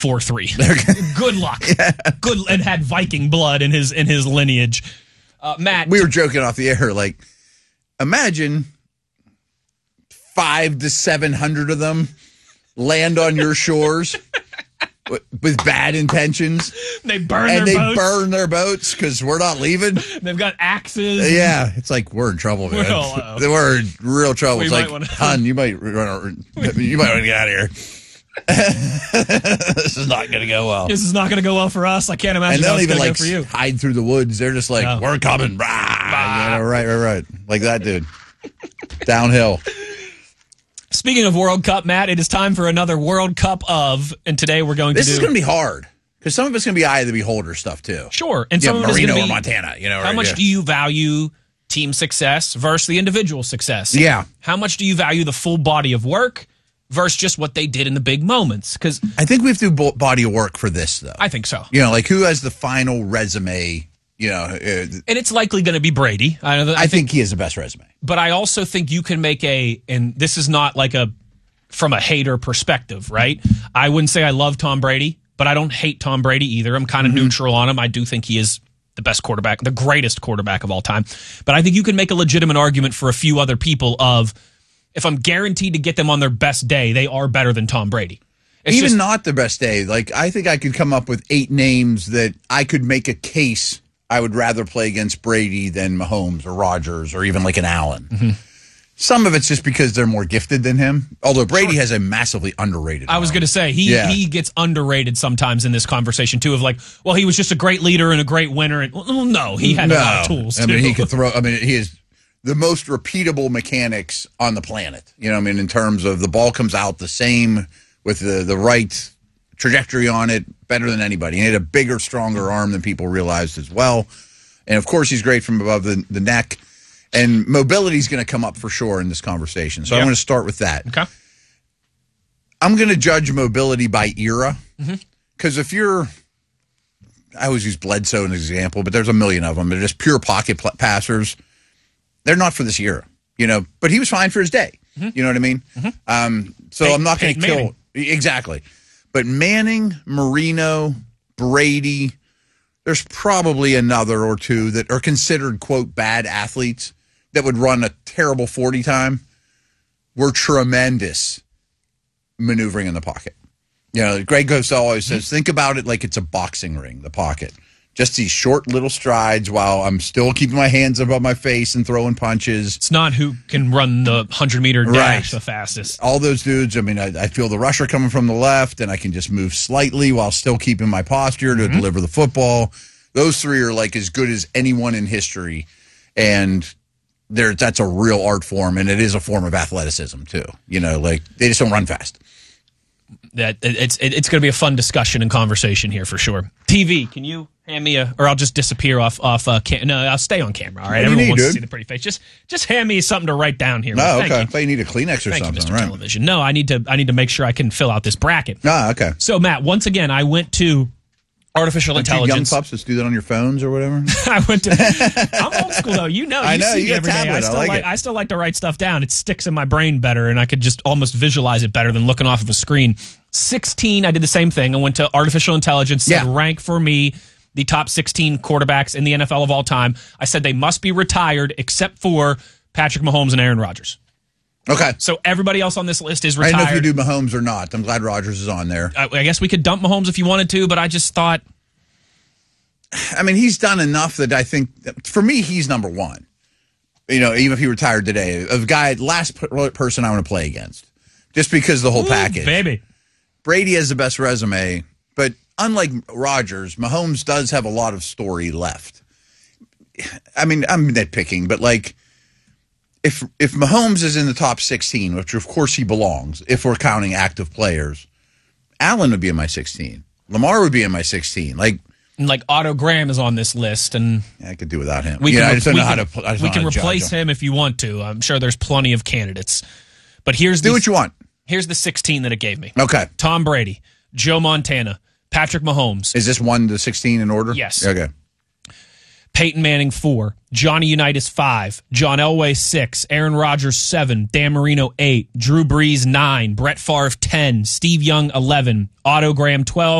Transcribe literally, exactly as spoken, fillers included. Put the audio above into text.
four three. Good luck. Yeah. Good, and had Viking blood in his in his lineage. Uh, Matt, we were joking off the air. Like, imagine five to seven hundred of them land on your shores with, with bad intentions. They burn and their they boats. burn their boats because we're not leaving. They've got axes. Yeah, it's like we're in trouble, man. Well, uh, we're in real trouble. we It's like, wanna... hon, you might run. You might want to get out of here. This is not going to go well. This is not going to go well for us. I can't imagine. And how they'll it's even gonna like go for you. hide through the woods. They're just like, no. we're coming. Rah! You know, right, right, right. Like that dude. Downhill. Speaking of World Cup, Matt, it is time for another World Cup of, and today we're going this to do... This is going to be hard, because some of it's going to be eye of the beholder stuff, too. Sure, and yeah, some of Marino it's going to or be... Montana, you know. How right, much yeah. do you value team success versus the individual success? Yeah. How much do you value the full body of work versus just what they did in the big moments? Because I think we have to do body of work for this, though. I think so. You know, like who has the final resume, you know. Uh, and it's likely going to be Brady. I, I, I think, think he has the best resume. But I also think you can make a, and this is not like a, from a hater perspective, right? I wouldn't say I love Tom Brady, but I don't hate Tom Brady either. I'm kind of mm-hmm. neutral on him. I do think he is the best quarterback, the greatest quarterback of all time. But I think you can make a legitimate argument for a few other people of, if I'm guaranteed to get them on their best day, they are better than Tom Brady. It's Even just, not the best day. Like, I think I could come up with eight names that I could make a case I would rather play against Brady than Mahomes or Rodgers or even like an Allen. Mm-hmm. Some of it's just because they're more gifted than him. Although Brady sure. has a massively underrated I was going to say, he yeah. he gets underrated sometimes in this conversation, too, of like, well, he was just a great leader and a great winner. And, well, no, he had no. a lot of tools, too. I mean, he could throw, I mean, he is the most repeatable mechanics on the planet. You know what I mean? In terms of the ball comes out the same with the, the right trajectory on it, better than anybody. He had a bigger, stronger arm than people realized as well. And, of course, he's great from above the, the neck. And mobility is going to come up for sure in this conversation. So yep. I'm going to start with that. Okay. I'm going to judge mobility by era. Because mm-hmm. if you're, I always use Bledsoe as an example, but there's a million of them. They're just pure pocket pl- passers. They're not for this era, you know. But he was fine for his day. Mm-hmm. You know what I mean? Mm-hmm. Um, so hey, I'm not going to kill. Manning. Exactly. But Manning, Marino, Brady, there's probably another or two that are considered, quote, bad athletes that would run a terrible forty time, were tremendous maneuvering in the pocket. You know, Greg Cosell always says, think about it like it's a boxing ring, the pocket. Just these short little strides while I'm still keeping my hands above my face and throwing punches. It's not who can run the one hundred meter dash right. the fastest. All those dudes, I mean, I, I feel the rusher coming from the left, and I can just move slightly while still keeping my posture to mm-hmm. deliver the football. Those three are like as good as anyone in history. And there, that's a real art form, and it is a form of athleticism too. You know, like they just don't run fast. That it's it's going to be a fun discussion and conversation here for sure. T V, can you hand me a, or I'll just disappear off off. Uh, cam- no, I'll stay on camera. All right, everyone need, wants dude? to see the pretty face. Just just hand me something to write down here. No, Thank okay. You. I thought you need a Kleenex or Thank something. You, Mister Right. Television. No, I need to I need to make sure I can fill out this bracket. Ah, okay. So Matt, once again, I went to artificial Don't intelligence. You young pups just do that on your phones or whatever. I went to. I'm old school though. You know. You I know. See You me got every day. tablet. I still I like, like. it. I still like to write stuff down. It sticks in my brain better, and I could just almost visualize it better than looking off of a screen. sixteen. I did the same thing. I went to artificial intelligence. Said Yeah. rank for me the top sixteen quarterbacks in the N F L of all time. I said they must be retired except for Patrick Mahomes and Aaron Rodgers. Okay. So everybody else on this list is I retired. don't know if you do Mahomes or not. I'm glad Rodgers is on there. I, I guess we could dump Mahomes if you wanted to, but I just thought. I mean, he's done enough that I think, for me, he's number one. You know, even if he retired today, a guy, last person I want to play against, just because of the whole Ooh, package. Baby. Brady has the best resume, but unlike Rodgers, Mahomes does have a lot of story left. I mean, I'm nitpicking, but like, if if Mahomes is in the top sixteen, which of course he belongs, if we're counting active players, Allen would be in my sixteen. Lamar would be in my sixteen. Like, And like Otto Graham is on this list, and yeah, I could do without him. We yeah, can, I just don't we know can, how to. I just we don't can know how to replace judge him. him if you want to. I'm sure there's plenty of candidates. But here's do the, what you want. Here's the sixteen that it gave me. Okay. Tom Brady, Joe Montana, Patrick Mahomes. Is this one to sixteen in order? Yes. Okay. Peyton Manning four, Johnny Unitas five, John Elway six, Aaron Rodgers seven, Dan Marino eight, Drew Brees nine, Brett Favre ten, Steve Young eleven, Otto Graham twelve,